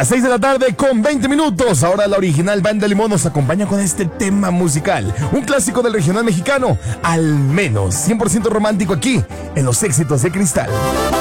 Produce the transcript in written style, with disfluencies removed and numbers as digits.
Las 6 de la tarde con 20 minutos. Ahora la original Banda Limón nos acompaña con este tema musical. Un clásico del regional mexicano. Al menos 100% romántico aquí en Los Éxitos de Cristal.